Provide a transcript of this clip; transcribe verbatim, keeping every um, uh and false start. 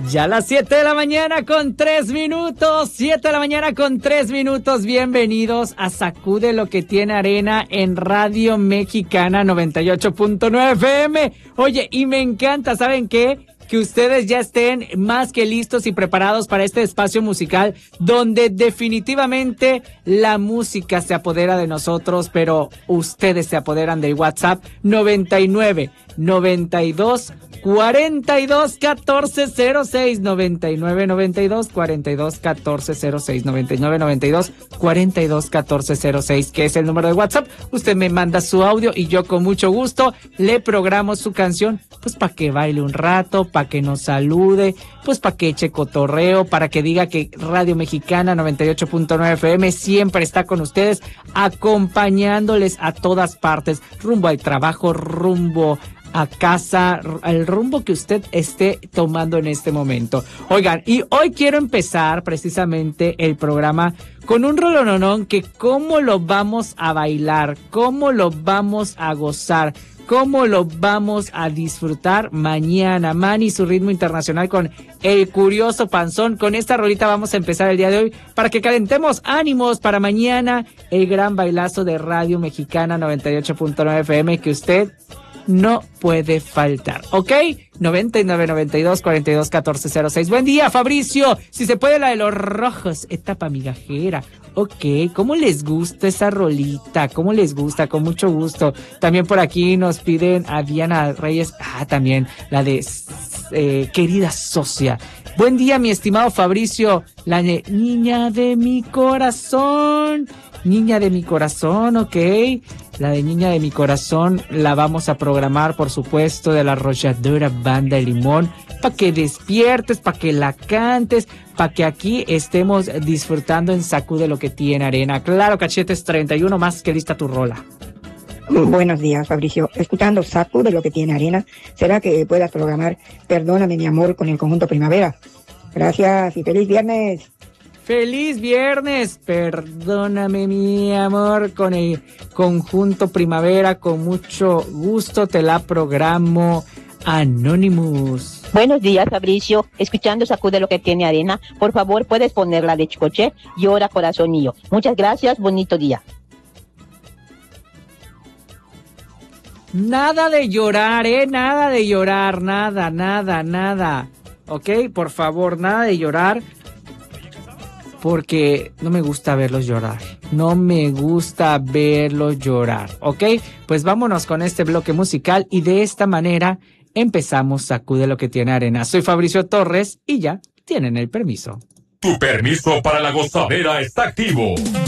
Ya las siete de la mañana con tres minutos, siete de la mañana con tres minutos, bienvenidos a Sacude lo que tiene arena en Radio Mexicana noventa y ocho punto nueve F M. Oye, y me encanta, ¿saben qué? Que ustedes ya estén más que listos y preparados para este espacio musical donde definitivamente la música se apodera de nosotros, pero ustedes se apoderan del WhatsApp noventa y nueve, noventa y dos, cuarenta y dos, catorce cero seis, noventa y nueve, noventa y dos, cuarenta y dos, catorce cero seis, noventa y nueve, noventa y dos, cuarenta y dos, catorce cero seis, que es el número de WhatsApp. Usted me manda su audio y yo con mucho gusto le programo su canción, pues para que baile un rato, para que nos salude, pues para que eche cotorreo, para que diga que Radio Mexicana noventa y ocho punto nueve F M siempre está con ustedes, acompañándoles a todas partes, rumbo al trabajo, rumbo a casa, el rumbo que usted esté tomando en este momento. Oigan, y hoy quiero empezar precisamente el programa con un rolononón que cómo lo vamos a bailar, cómo lo vamos a gozar, cómo lo vamos a disfrutar mañana. Manny, su ritmo internacional con El Curioso Panzón. Con esta rolita vamos a empezar el día de hoy para que calentemos ánimos para mañana el gran bailazo de Radio Mexicana noventa y ocho punto nueve F M que usted no puede faltar, ¿ok? noventa y nueve, noventa y dos, cuarenta y dos, catorce cero seis. Buen día, Fabricio. Si se puede, la de los rojos, etapa migajera. Ok, ¿cómo les gusta esa rolita? ¿Cómo les gusta? Con mucho gusto. También por aquí nos piden a Diana Reyes. Ah, también la de eh, Querida Socia. Buen día, mi estimado Fabricio. La de Niña de mi Corazón. Niña de mi Corazón, ok. La de Niña de mi Corazón la vamos a programar, por supuesto, de la arrolladora Banda Limón, para que despiertes, para que la cantes, para que aquí estemos disfrutando en Sacude lo que tiene arena. Claro, Cachetes treinta y uno, más que lista tu rola. Buenos días, Fabricio. Escuchando Sacude lo que tiene arena, ¿será que puedas programar Perdóname mi amor con el conjunto Primavera? Gracias y feliz viernes. ¡Feliz viernes! Perdóname, mi amor, con el conjunto Primavera, con mucho gusto te la programo. Anonymous. Buenos días, Fabricio. Escuchando Sacude lo que tiene arena, por favor, puedes ponerla de Chicoche, Llora Corazón Mío. Muchas gracias, bonito día. Nada de llorar, ¿eh? Nada de llorar, nada, nada, nada. ¿Ok? Por favor, nada de llorar. Porque no me gusta verlos llorar, no me gusta verlos llorar, ¿ok? Pues vámonos con este bloque musical y de esta manera empezamos Sacude lo que tiene arena. Soy Fabricio Torres y ya tienen el permiso. Tu permiso para la gozadera está activo.